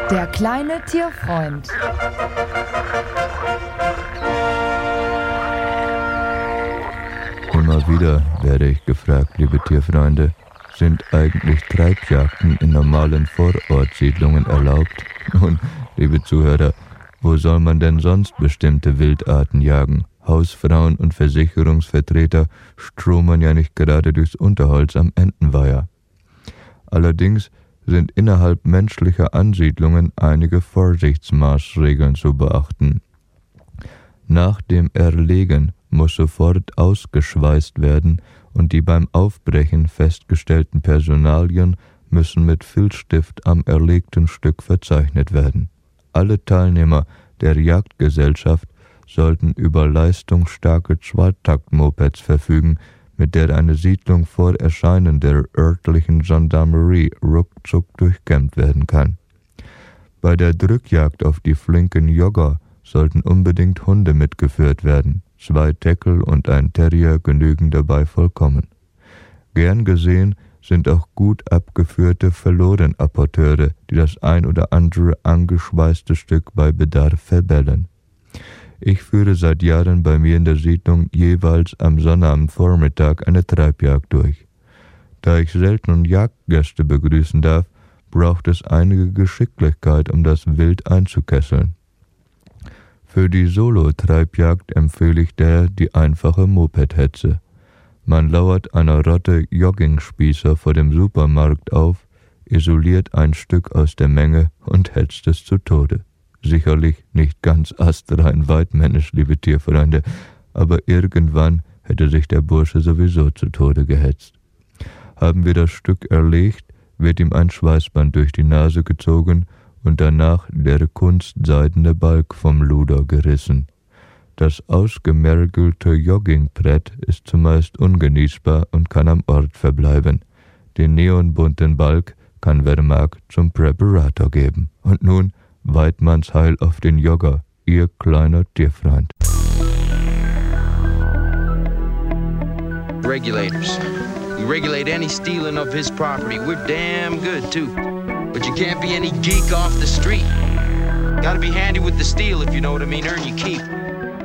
Der kleine Tierfreund. Immer wieder werde ich gefragt, liebe Tierfreunde, sind eigentlich Treibjagden in normalen Vorortsiedlungen erlaubt? Nun, liebe Zuhörer, wo soll man denn sonst bestimmte Wildarten jagen? Hausfrauen und Versicherungsvertreter stromern ja nicht gerade durchs Unterholz am Entenweiher. Allerdings sind innerhalb menschlicher Ansiedlungen einige Vorsichtsmaßregeln zu beachten. Nach dem Erlegen muss sofort ausgeschweißt werden und die beim Aufbrechen festgestellten Personalien müssen mit Filzstift am erlegten Stück verzeichnet werden. Alle Teilnehmer der Jagdgesellschaft sollten über leistungsstarke Zweitakt-Mopeds verfügen, mit der eine Siedlung vor Erscheinen der örtlichen Gendarmerie ruckzuck durchkämmt werden kann. Bei der Drückjagd auf die flinken Jogger sollten unbedingt Hunde mitgeführt werden. 2 Teckel und ein Terrier genügen dabei vollkommen. Gern gesehen sind auch gut abgeführte Verlorenapporteure, die das ein oder andere angeschweißte Stück bei Bedarf verbellen. Ich führe seit Jahren bei mir in der Siedlung jeweils am Sonnabendvormittag eine Treibjagd durch. Da ich selten Jagdgäste begrüßen darf, braucht es einige Geschicklichkeit, um das Wild einzukesseln. Für die Solo-Treibjagd empfehle ich daher die einfache Moped-Hetze. Man lauert einer Rotte Joggingspießer vor dem Supermarkt auf, isoliert ein Stück aus der Menge und hetzt es zu Tode. Sicherlich nicht ganz astrein weidmännisch, liebe Tierfreunde, aber irgendwann hätte sich der Bursche sowieso zu Tode gehetzt. Haben wir das Stück erlegt, wird ihm ein Schweißband durch die Nase gezogen und danach der kunstseidene Balg vom Luder gerissen. Das ausgemergelte Joggingbrett ist zumeist ungenießbar und kann am Ort verbleiben. Den neonbunten Balg kann, wer mag, zum Preparator geben. Und nun Weidmanns Heil auf den Jogger, ihr kleiner Tierfreund. Regulators. We regulate any stealing of his property. We're damn good, too. But you can't be any geek off the street. Gotta be handy with the steel, if you know what I mean. Earn your keep.